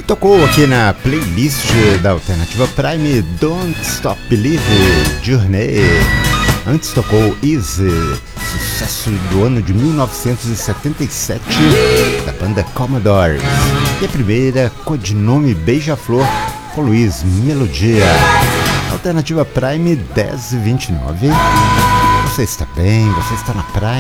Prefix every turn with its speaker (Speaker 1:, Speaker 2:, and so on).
Speaker 1: tocou aqui na playlist da Alternativa Prime Don't Stop Believe, Journey. Antes tocou Easy, sucesso do ano de 1977 da banda Commodores. E a primeira, Codinome Beija-Flor, com Luiz Melodia. Alternativa Prime 10h29. Você está bem? Você está na praia?